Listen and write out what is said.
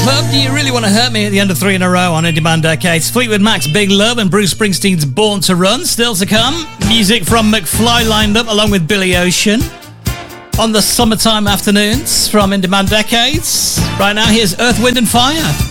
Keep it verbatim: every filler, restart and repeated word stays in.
Club, Do You Really Want to Hurt Me at the end of three in a row on In Demand Decades. Fleetwood Mac's Big Love and Bruce Springsteen's Born to Run. Still to come, music from McFly lined up along with Billy Ocean on the summertime afternoons from In Demand Decades. Right now, here's Earth, Wind and Fire.